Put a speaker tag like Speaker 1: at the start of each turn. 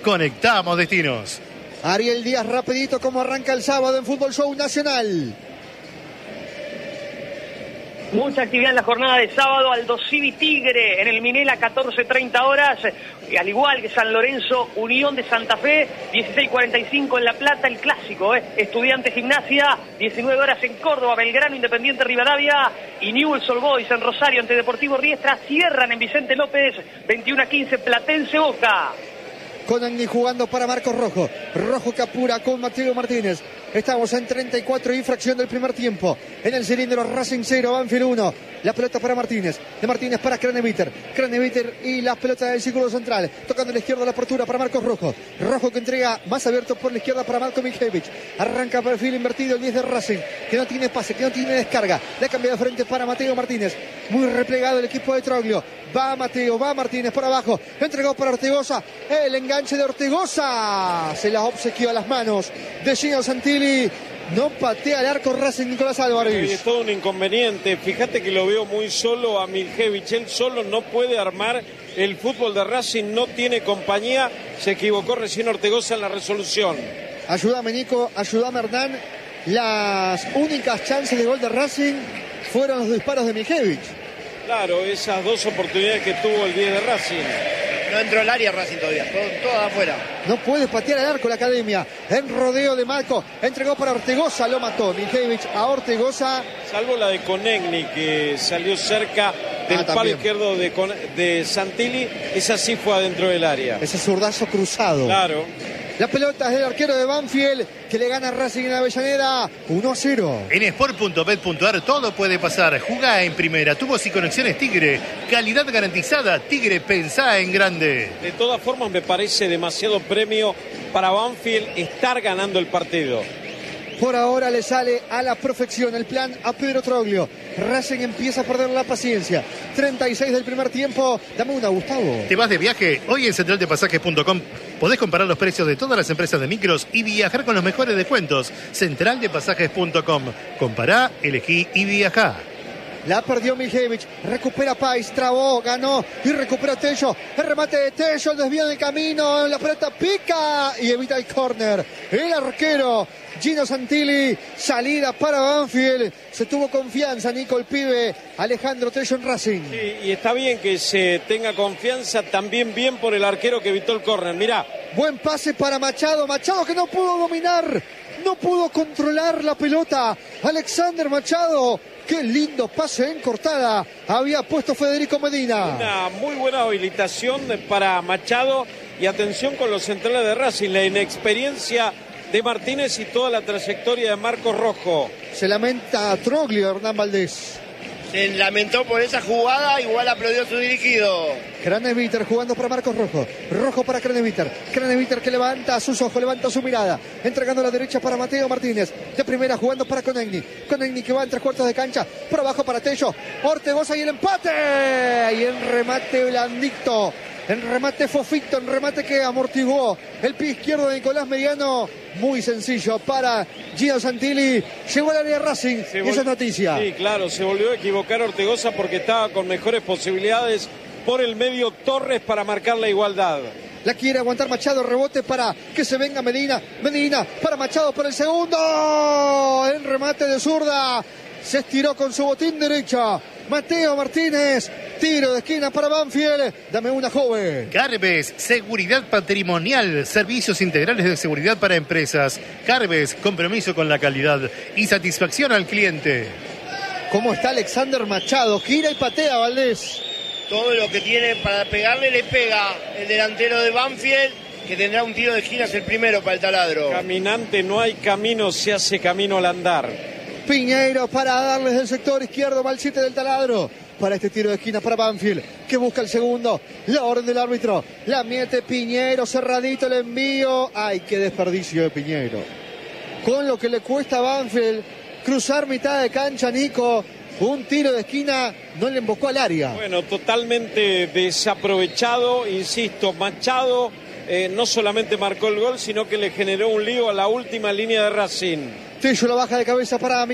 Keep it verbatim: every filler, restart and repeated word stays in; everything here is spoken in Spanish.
Speaker 1: conectamos destinos.
Speaker 2: Ariel Díaz, rapidito como arranca el sábado en Fútbol Show Nacional.
Speaker 3: Mucha actividad en la jornada de sábado. Aldo Civi Tigre en el Minela, catorce treinta horas. Y al igual que San Lorenzo, Unión de Santa Fe, dieciséis cuarenta y cinco en La Plata, el clásico. ¿eh? Estudiantes Gimnasia, diecinueve horas en Córdoba, Belgrano, Independiente Rivadavia. Y Newell's Old Boys en Rosario ante Deportivo Riestra. Cierran en Vicente López, veintiuno a quince, Platense Boca.
Speaker 2: Conagni jugando para Marcos Rojo. Rojo que apura con Mateo Martínez. Estamos en treinta y cuatro y fracción del primer tiempo. En el cilindro, Racing cero, Banfield uno. La pelota para Martínez. De Martínez para Craneviter. Craneviter y la pelota del círculo central. Tocando a la izquierda la apertura para Marcos Rojo. Rojo que entrega más abierto por la izquierda para Marco Mijevich. Arranca perfil invertido el diez de Racing. Que no tiene pase, que no tiene descarga. Le cambia de frente para Mateo Martínez. Muy replegado el equipo de Troglio. Va Mateo, va Martínez por abajo. Entregó para Ortegoza. El enganche de Ortegoza. Se la obsequió a las manos de Gino Santilli. No patea al arco Racing, Nicolás Álvarez.
Speaker 4: Es todo un inconveniente. Fíjate que lo veo muy solo a Mijevich. Él solo no puede armar el fútbol de Racing. No tiene compañía. Se equivocó recién Ortegoza en la resolución.
Speaker 2: Ayúdame, Nico. Ayúdame, Hernán. Las únicas chances de gol de Racing fueron los disparos de Mijevich.
Speaker 4: Claro, esas dos oportunidades que tuvo el diez de Racing.
Speaker 5: No entró al área Racing todavía, todo, todo afuera.
Speaker 2: No puede patear el arco la academia. En rodeo de Marco. Entregó para Ortegoza, lo mató Mijevich a Ortegoza.
Speaker 4: Salvo la de Conegni, que salió cerca del
Speaker 2: ah,
Speaker 4: palo izquierdo de, de Santilli. Esa sí fue adentro del área.
Speaker 2: Ese zurdazo cruzado.
Speaker 4: Claro.
Speaker 2: La pelota es del arquero de Banfield, que le gana a Racing en Avellaneda uno a cero.
Speaker 1: En sport punto bet punto ar todo puede pasar. Jugá en primera. Tubos y conexiones Tigre. Calidad garantizada. Tigre, pensá en grande.
Speaker 4: De todas formas, me parece demasiado premio para Banfield estar ganando el partido.
Speaker 2: Por ahora le sale a la perfección el plan a Pedro Troglio. Racing empieza a perder la paciencia. treinta y seis del primer tiempo. Dame una, Gustavo.
Speaker 1: ¿Te vas de viaje? Hoy en central de pasajes punto com podés comparar los precios de todas las empresas de micros y viajar con los mejores descuentos. central de pasajes punto com. Compará, elegí y viajá.
Speaker 2: La perdió Mijevich, recupera Pais, trabó, ganó y recupera Tello. El remate de Tello, el desvío del camino, la pelota pica y evita el córner. El arquero Gino Santilli, salida para Banfield. Se tuvo confianza, Nico, el pibe Alejandro Tello en Racing.
Speaker 4: Sí, y está bien que se tenga confianza, también bien por el arquero que evitó el córner. Mirá.
Speaker 2: Buen pase para Machado, Machado que no pudo dominar, no pudo controlar la pelota. Alexander Machado. Qué lindo pase en cortada había puesto Federico Medina.
Speaker 4: Una muy buena habilitación para Machado. Y atención con los centrales de Racing, la inexperiencia de Martínez y toda la trayectoria de Marcos Rojo.
Speaker 2: Se lamenta Troglio, Hernán Valdés.
Speaker 5: Se lamentó por esa jugada, igual aplaudió su dirigido.
Speaker 2: Craneviter jugando para Marcos Rojo. Rojo para Craneviter. Craneviter que levanta sus ojos, levanta su mirada. Entregando a la derecha para Mateo Martínez. De primera jugando para Conegni. Conegni que va en tres cuartos de cancha. Por abajo para Tello. Ortegoza y el empate. Y en remate blandito. En remate fofito, en remate que amortiguó el pie izquierdo de Nicolás Mediano. Muy sencillo para Gino Santilli. Llegó al área Racing y esa es noticia.
Speaker 4: Sí, claro, se volvió a equivocar Ortegoza porque estaba con mejores posibilidades por el medio Torres para marcar la igualdad.
Speaker 2: La quiere aguantar Machado, rebote para que se venga Medina. Medina para Machado por el segundo. En remate de zurda. Se estiró con su botín derecha. Mateo Martínez, tiro de esquina para Banfield. Dame una, joven.
Speaker 1: Carves, seguridad patrimonial, servicios integrales de seguridad para empresas. Carves, compromiso con la calidad y satisfacción al cliente.
Speaker 2: ¿Cómo está Alexander Machado? Gira y patea, Valdés.
Speaker 5: Todo lo que tiene para pegarle le pega el delantero de Banfield, que tendrá un tiro de esquina, es el primero para el taladro.
Speaker 4: Caminante, no hay camino, se hace camino al andar.
Speaker 2: Piñeiro para darles del sector izquierdo, va el siete del taladro. Para este tiro de esquina para Banfield, que busca el segundo. La orden del árbitro. La mete Piñeiro, cerradito el envío. Ay, qué desperdicio de Piñeiro. Con lo que le cuesta a Banfield cruzar mitad de cancha, Nico. Un tiro de esquina no le embocó al área.
Speaker 4: Bueno, totalmente desaprovechado, insisto, Machado eh, no solamente marcó el gol, sino que le generó un lío a la última línea de Racing.
Speaker 2: Tello la baja de cabeza para